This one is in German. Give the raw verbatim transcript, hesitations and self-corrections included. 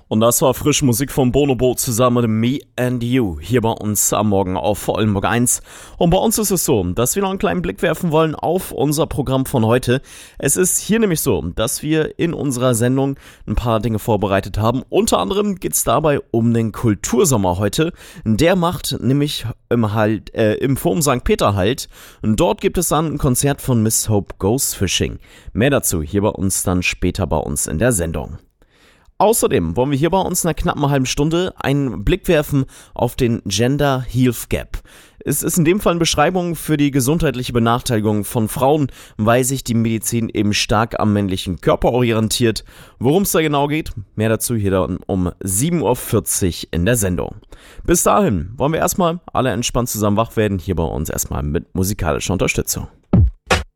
Und das war frische Musik von Bonobo zusammen mit Me and You hier bei uns am Morgen auf Oldenburg eins. Und bei uns ist es so, dass wir noch einen kleinen Blick werfen wollen auf unser Programm von heute. Es ist hier nämlich so, dass wir in unserer Sendung ein paar Dinge vorbereitet haben. Unter anderem geht es dabei um den Kultursommer heute. Der macht nämlich im, halt, äh, im Forum Sankt Peter halt. Und dort gibt es dann ein Konzert von Miss Hope Goes Fishing. Mehr dazu hier bei uns dann später bei uns in der Sendung. Außerdem wollen wir hier bei uns in einer knappen halben Stunde einen Blick werfen auf den Gender Health Gap. Es ist in dem Fall eine Beschreibung für die gesundheitliche Benachteiligung von Frauen, weil sich die Medizin eben stark am männlichen Körper orientiert. Worum es da genau geht, mehr dazu hier dann um sieben Uhr vierzig in der Sendung. Bis dahin wollen wir erstmal alle entspannt zusammen wach werden, hier bei uns erstmal mit musikalischer Unterstützung.